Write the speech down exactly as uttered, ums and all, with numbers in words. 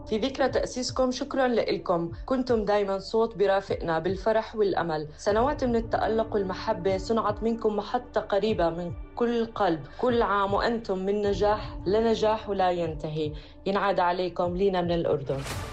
في ذكرى تأسيسكم شكراً لكم، كنتم دايماً صوت برافقنا بالفرح والأمل. سنوات من التألق والمحبة صنعت منكم محطة قريبة من كل قلب. كل عام وأنتم من نجاح لنجاح ولا ينتهي. ينعاد عليكم لينا من الأردن.